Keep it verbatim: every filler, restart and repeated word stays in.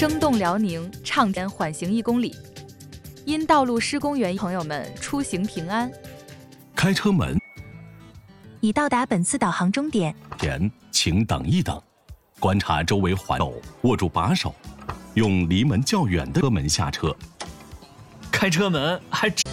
生动辽宁，畅间缓行一公里。因道路施工原因，朋友们出行平安。 开车门已到达本次导航终点， 前请等一等，观察周围环境，握住把手，用离门较远的车门下车。 开车门还真